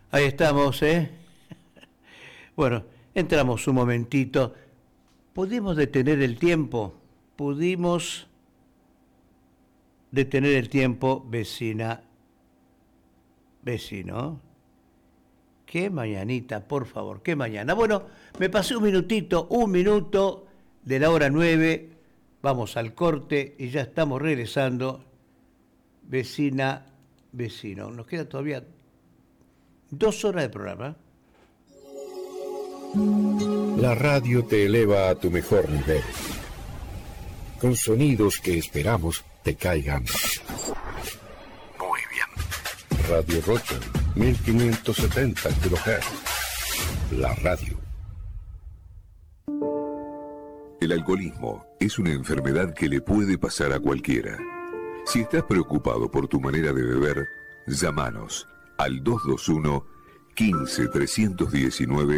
Ahí estamos, ¿eh? Bueno, entramos un momentito. ¿Pudimos detener el tiempo? Pudimos detener el tiempo, vecina, vecino. Qué mañanita, por favor, qué mañana. Bueno, me pasé un minuto de la hora 9. Vamos al corte y ya estamos regresando. Vecina, vecino. Nos queda todavía 2 horas de programa. La radio te eleva a tu mejor nivel. Con sonidos que esperamos te caigan muy bien. Radio Rocha, 1570 kHz. La radio. El alcoholismo es una enfermedad que le puede pasar a cualquiera. Si estás preocupado por tu manera de beber, llámanos al 221 15 319